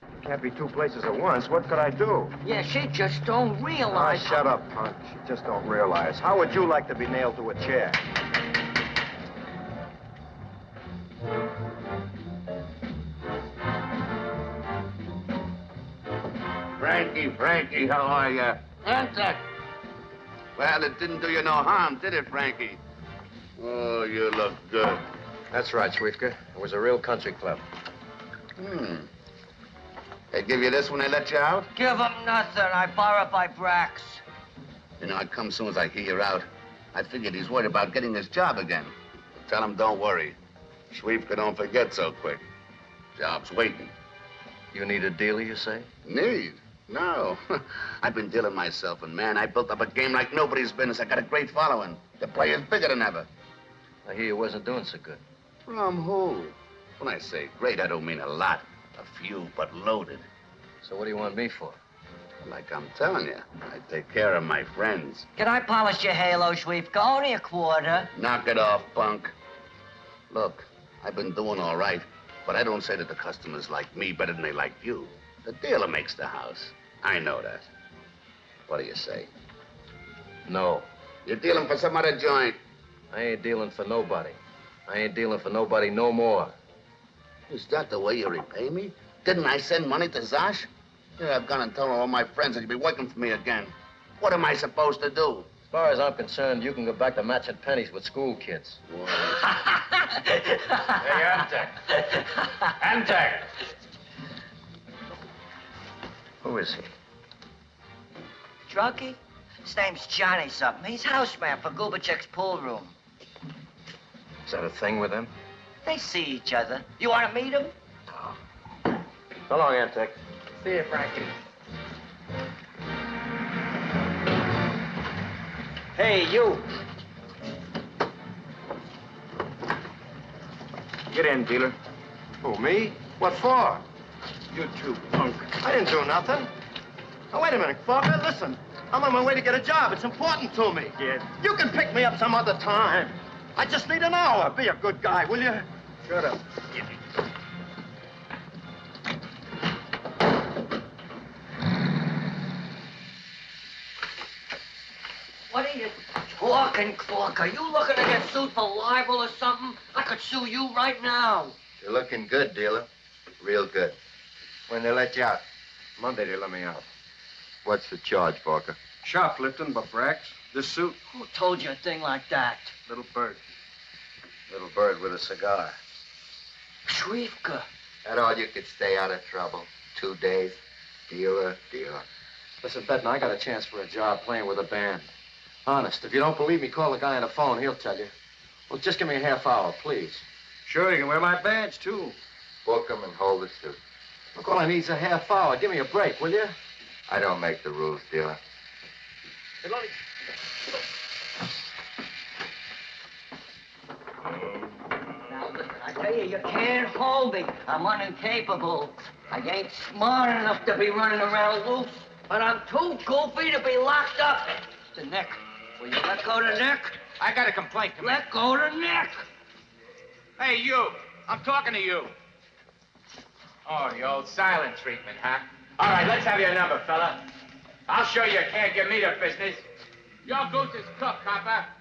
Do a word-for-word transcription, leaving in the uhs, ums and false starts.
Can't be two places at once. What could I do? Yeah, she just don't realize. Ah, shut up, punk. She just don't realize. How would you like to be nailed to a chair? Frankie, Frankie, how are you? Enter. Well, it didn't do you no harm, did it, Frankie? Oh, you look good. That's right, Schwiefka. It was a real country club. Hmm. They give you this when they let you out? Give him nothing. I borrow by Brax. You know, I'd come soon as I hear you're out. I figured he's worried about getting his job again. Tell him don't worry. Schwiefka don't forget so quick. Job's waiting. You need a dealer, you say? Need? No. I've been dealing myself, and man, I built up a game like nobody's business. I got a great following. The player's bigger than ever. I hear you wasn't doing so good. From who? When I say great, I don't mean a lot. A few, but loaded. So what do you want me for? Like I'm telling you, I take care of my friends. Can I polish your halo, Schwiefka? Only a quarter. Knock it off, punk. Look, I've been doing all right, but I don't say that the customers like me better than they like you. The dealer makes the house. I know that. What do you say? No. You're dealing for some other joint. I ain't dealing for nobody. I ain't dealing for nobody no more. Is that the way you repay me? Didn't I send money to Zosh? Yeah, I've gone and told all my friends that you'll be working for me again. What am I supposed to do? As far as I'm concerned, you can go back to matching pennies with school kids. Hey, Amtech. Amtech. Who is he? Drunkie? His name's Johnny something. He's houseman for Gubachek's pool room. Is that a thing with him? They see each other. You want to meet him? So long, Antec. See you, Frankie. Hey, you. Get in, dealer. Who, me? What for? You two punk. I didn't do nothing. Now, wait a minute, Clarker. Listen. I'm on my way to get a job. It's important to me. Kid. You can pick me up some other time. I just need an hour. Be a good guy, will you? Shut up. What are you talking, Clark? Are you looking to get sued for libel or something? I could sue you right now. You're looking good, dealer. Real good. When they let you out? Monday they let me out. What's the charge, Barker? Shoplifting, but Brax. This suit, Who told you a thing like that? little bird. Little bird with a cigar. Schwiefka. That all you could stay out of trouble? Two days? Dealer, dealer. Listen, Benton, I got a chance for a job playing with a band. Honest, if you don't believe me, call the guy on the phone. He'll tell you. Well, just give me a half hour, please. Sure, you can wear my badge, too. Book 'em and hold the suit. Look, all I need is a half hour. Give me a break, will you? I don't make the rules, dealer. Hey, Lonnie. Now, listen, I tell you, you can't hold me. I'm unincapable. I ain't smart enough to be running around loose, but I'm too goofy to be locked up. The neck. Will you let go the neck? I got a complaint to make. Let go the neck. Hey, you. I'm talking to you. Oh, the old silent treatment, huh? All right, let's have your number, fella. I'll show you you can't give me the business. Your goose is cooked, copper.